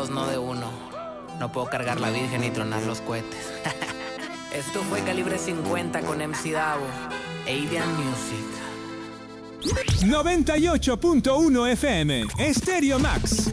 dos, no de uno. No puedo cargar la Virgen ni tronar los cohetes. Esto fue Calibre 50 con MC Davo, Adian Music. 98.1 FM, Stereo Max.